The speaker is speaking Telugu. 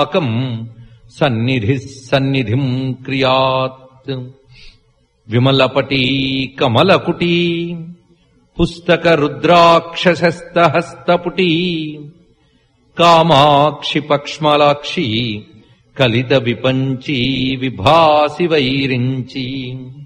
సన్నిధి సన్నిధిం క్రియాత్ విమలపటీ కమలకుటీ పుస్తక రుద్రాక్షసస్తహస్తపుటీ కామాక్షి పక్ష్మలాక్షి కలిత విపంచీ విభాసి వైరించి